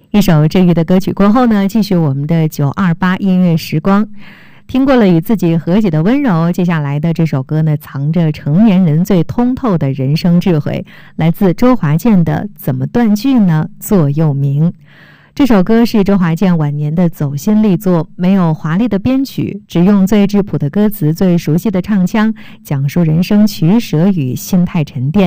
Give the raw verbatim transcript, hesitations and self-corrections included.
一首治愈的歌曲过后呢，继续我们的九二八音乐时光。听过了与自己和解的温柔，接下来的这首歌呢，藏着成年人最通透的人生智慧，来自周华健的《怎么断句呢？座右铭》。这首歌是周华健晚年的走心力作，没有华丽的编曲，只用最质朴的歌词、最熟悉的唱腔，讲述人生取舍与心态沉淀。